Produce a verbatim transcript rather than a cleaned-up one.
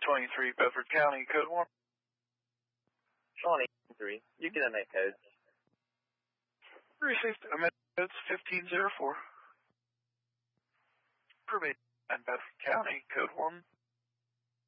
twenty-three, Bedford County, code one. twenty-three. You can emit codes. Received emit codes fifteen oh four. Permit and Bedford County, code one.